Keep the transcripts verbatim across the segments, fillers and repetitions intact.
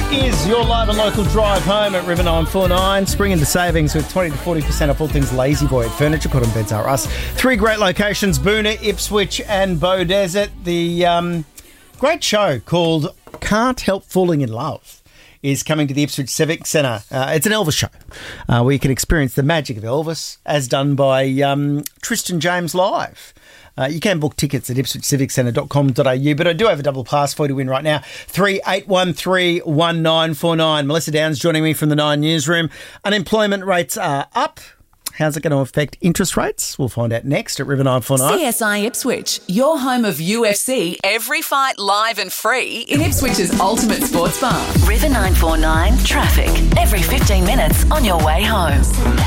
is your live and local drive home at River nine four nine. Spring into savings with twenty to forty percent off all things Lazy Boy at Furniture, Cotton Beds R Us. Three great locations, Boonah, Ipswich and Beaudesert. The um, great show called Can't Help Falling in Love is coming to the Ipswich Civic Centre. Uh, it's an Elvis show uh, where you can experience the magic of Elvis as done by um, Tristan James Live. Uh, you can book tickets at ipswich civic centre dot com dot a u, but I do have a double pass for you to win right now. three eight one three, one nine four nine. Melissa Downs joining me from the Nine Newsroom. Unemployment rates are up. How's it going to affect interest rates? We'll find out next at River nine four nine. C S I Ipswich, your home of U F C, every fight live and free in Ipswich's ultimate sports bar. River nine four nine, traffic, every fifteen minutes on your way home.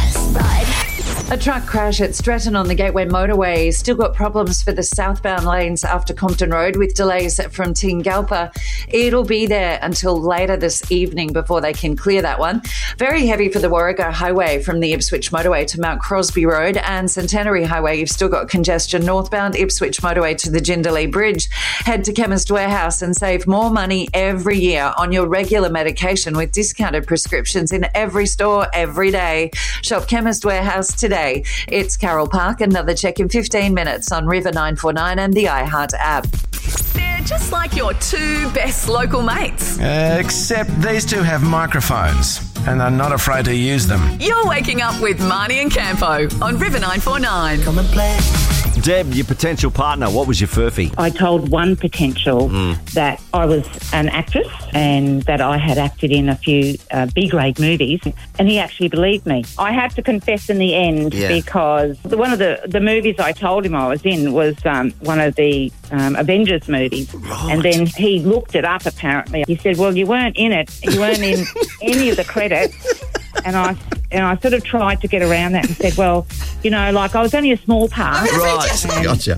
A truck crash at Stratton on the Gateway Motorway. Still got problems for the southbound lanes after Compton Road with delays from Tingalpa. It'll be there until later this evening before they can clear that one. Very heavy for the Warrego Highway from the Ipswich Motorway to Mount Crosby Road and Centenary Highway. You've still got congestion northbound Ipswich Motorway to the Jindalee Bridge. Head to Chemist Warehouse and save more money every year on your regular medication with discounted prescriptions in every store every day. Shop Chemist Warehouse today. It's Carol Park. Another check in fifteen minutes on River nine four nine and the iHeart app. They're just like your two best local mates. Uh, except these two have microphones and are not afraid to use them. You're waking up with Marnie and Campo on River nine four nine. Come and play. Deb, your potential partner, what was your furphy? I told one potential mm. that I was an actress and that I had acted in a few uh, B-grade movies, and he actually believed me. I had to confess in the end yeah. because the, one of the, the movies I told him I was in was um, one of the um, Avengers movies. Right. And then he looked it up, apparently. He said, well, you weren't in it. You weren't in any of the credits. And I and I sort of tried to get around that and said, well, you know, like I was only a small part. Right, and, gotcha.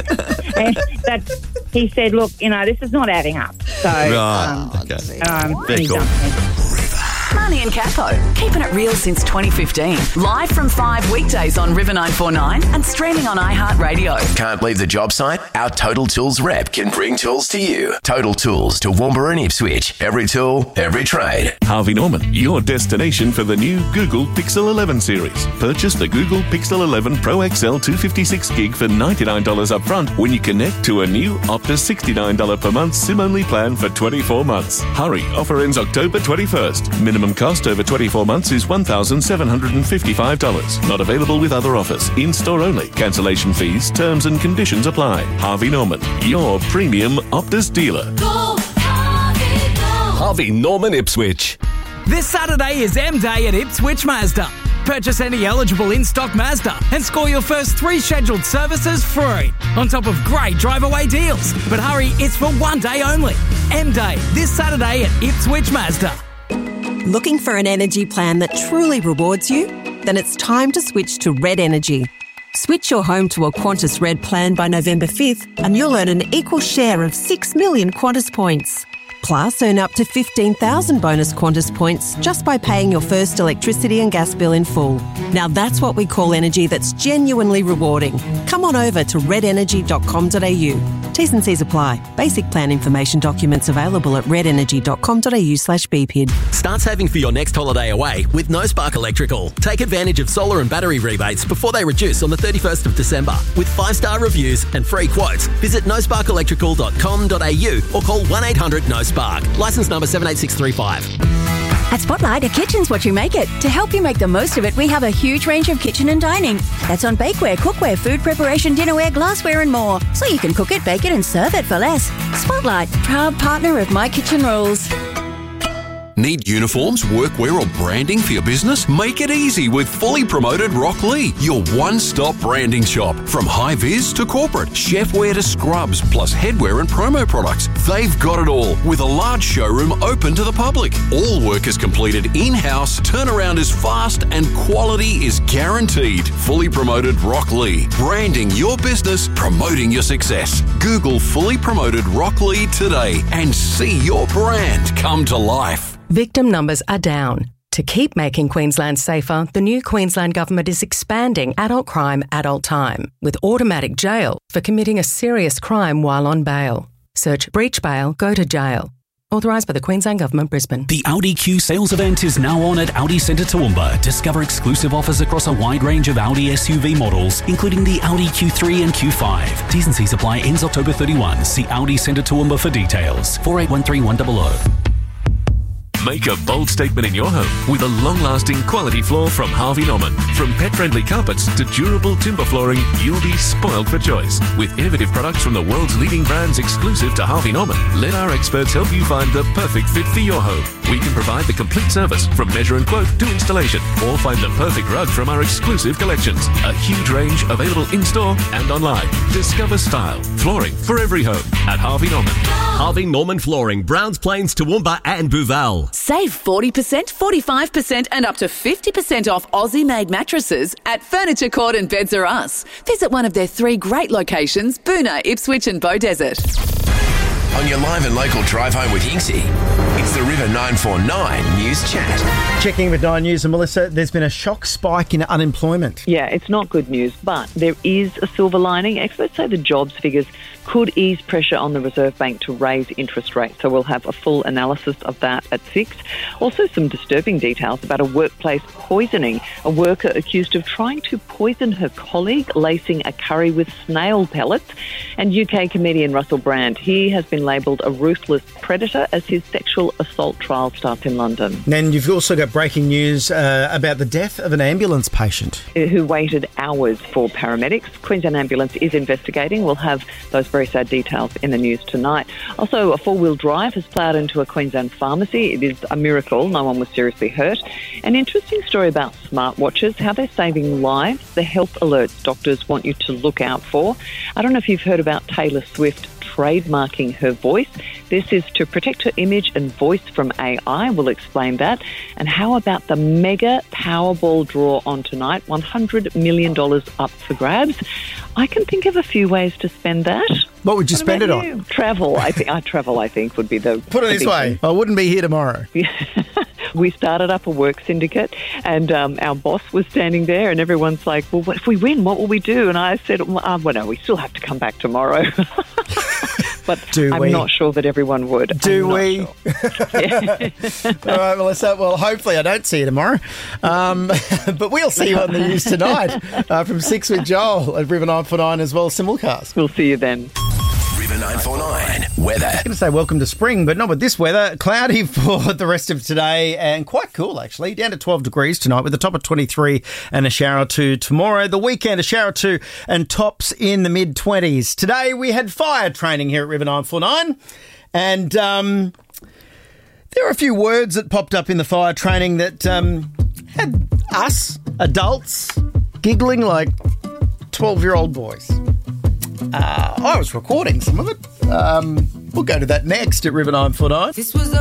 And that he said, look, you know, this is not adding up. So, right, um, okay. Um, Very cool. Marnie and Capo, keeping it real since twenty fifteen. Live from five weekdays on River nine four nine and streaming on iHeartRadio. Can't leave the job site? Our Total Tools rep can bring tools to you. Total Tools to Toowoomba and Ipswich. Every tool, every trade. Harvey Norman, your destination for the new Google Pixel eleven series. Purchase the Google Pixel eleven Pro X L two fifty-six gig for ninety-nine dollars up front when you connect to a new Optus sixty-nine dollars per month SIM-only plan for twenty-four months. Hurry, offer ends October twenty-first. Minimum cost over twenty-four months is one thousand seven hundred fifty-five dollars. Not available with other offers. In-store only. Cancellation fees, terms and conditions apply. Harvey Norman, your premium Optus dealer. Go, Harvey, go. Harvey Norman Ipswich. This Saturday is M-Day at Ipswich Mazda. Purchase any eligible in-stock Mazda and score your first three scheduled services free. On top of great drive-away deals. But hurry, it's for one day only. M-Day, this Saturday at Ipswich Mazda. Looking for an energy plan that truly rewards you? Then it's time to switch to Red Energy. Switch your home to a Qantas Red plan by November fifth and you'll earn an equal share of six million Qantas points. Plus, earn up to fifteen thousand bonus Qantas points just by paying your first electricity and gas bill in full. Now that's what we call energy that's genuinely rewarding. Come on over to red energy dot com dot a u. T's and C's apply. Basic plan information documents available at red energy dot com dot a u slash b p i d. Start saving for your next holiday away with No Spark Electrical. Take advantage of solar and battery rebates before they reduce on the thirty-first of December. With five-star reviews and free quotes, visit no spark electrical dot com dot a u or call one eight hundred no spark. Licence number seven eight six three five. At Spotlight, a kitchen's what you make it. To help you make the most of it, we have a huge range of kitchen and dining. That's on bakeware, cookware, food preparation, dinnerware, glassware and more. So you can cook it, bake it and serve it for less. Spotlight, proud partner of My Kitchen Rules. Need uniforms, workwear or branding for your business? Make it easy with Fully Promoted Rockley, your one-stop branding shop. From high-vis to corporate, chefwear to scrubs, plus headwear and promo products. They've got it all, with a large showroom open to the public. All work is completed in-house, turnaround is fast and quality is guaranteed. Fully Promoted Rockley, branding your business, promoting your success. Google Fully Promoted Rockley today and see your brand come to life. Victim numbers are down. To keep making Queensland safer, the new Queensland Government is expanding adult crime, adult time, with automatic jail for committing a serious crime while on bail. Search breach bail, go to jail. Authorised by the Queensland Government, Brisbane. The Audi Q sales event is now on at Audi Centre Toowoomba. Discover exclusive offers across a wide range of Audi S U V models, including the Audi Q three and Q five. T's and C's apply. Ends October thirty-first. See Audi Centre Toowoomba for details. four eight one three one zero zero. Make a bold statement in your home with a long-lasting quality floor from Harvey Norman. From pet-friendly carpets to durable timber flooring, you'll be spoiled for choice. With innovative products from the world's leading brands exclusive to Harvey Norman, let our experts help you find the perfect fit for your home. We can provide the complete service from measure and quote to installation, or find the perfect rug from our exclusive collections. A huge range available in-store and online. Discover style, flooring for every home at Harvey Norman. Harvey Norman Flooring, Browns Plains, Toowoomba and Booval. Save forty percent, forty-five percent and up to fifty percent off Aussie-made mattresses at Furniture Court and Beds R Us. Visit one of their three great locations, Boonah, Ipswich and Beaudesert. On your live and local drive home with Hinksy, it's the River nine four nine News Chat. Checking with Nine News and Melissa, there's been a shock spike in unemployment. Yeah, it's not good news, but there is a silver lining. Experts say the jobs figures could ease pressure on the Reserve Bank to raise interest rates. So we'll have a full analysis of that at six. Also some disturbing details about a workplace poisoning. A worker accused of trying to poison her colleague, lacing a curry with snail pellets. And U K comedian Russell Brand, he has been labelled a ruthless predator as his sexual assault trial starts in London. Then you've also got breaking news uh, about the death of an ambulance patient who waited hours for paramedics. Queensland Ambulance is investigating. We'll have those very sad details in the news tonight. Also, a four-wheel drive has ploughed into a Queensland pharmacy. It is a miracle. No one was seriously hurt. An interesting story about smartwatches, how they're saving lives, the health alerts doctors want you to look out for. I don't know if you've heard about Taylor Swift trademarking her voice. This is to protect her image and voice from A I. We'll explain that. And how about the mega Powerball draw on tonight? one hundred million dollars up for grabs. I can think of a few ways to spend that. What would you what spend it on? You? Travel. I think I travel. I think would be the. Put it this way: I wouldn't be here tomorrow. We started up a work syndicate, and um, our boss was standing there, and everyone's like, "Well, what, if we win, what will we do?" And I said, "Well, uh, well no, we still have to come back tomorrow." But do I'm we? not sure that everyone would. Do I'm we? Sure. Yeah. All right, Melissa. Well, hopefully I don't see you tomorrow. Um, but we'll see you on the news tonight uh, from six with Joel at River nine four nine as well, simulcast. We'll see you then. River nine four nine weather. I'm going to say welcome to spring, but not with this weather. Cloudy for the rest of today and quite cool, actually. Down to twelve degrees tonight with a top of twenty-three and a shower or two tomorrow. The weekend, a shower or two and tops in the mid-twenties. Today, we had fire training here at River nine four nine. And um, there are a few words that popped up in the fire training that um, had us, adults, giggling like twelve-year-old boys. Uh, I was recording some of it. Um, we'll go to that next at River nine four nine. This was